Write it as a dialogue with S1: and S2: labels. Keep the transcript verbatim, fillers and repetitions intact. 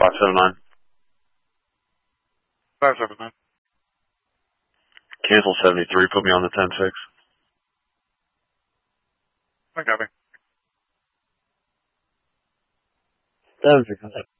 S1: five seven nine.
S2: five seven nine.
S1: Cancel seventy-three, put me on the ten six.
S2: I copy.
S1: seven six.